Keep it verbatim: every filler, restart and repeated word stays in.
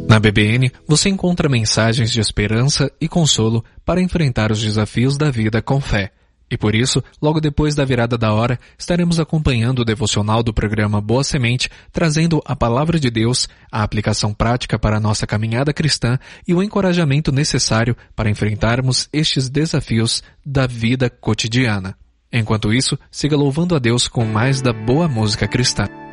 Na B B N, você encontra mensagens de esperança e consolo para enfrentar os desafios da vida com fé. E por isso, logo depois da virada da hora, estaremos acompanhando o devocional do programa Boa Semente, trazendo a Palavra de Deus, a aplicação prática para a nossa caminhada cristã e o encorajamento necessário para enfrentarmos estes desafios da vida cotidiana. Enquanto isso, siga louvando a Deus com mais da boa música cristã.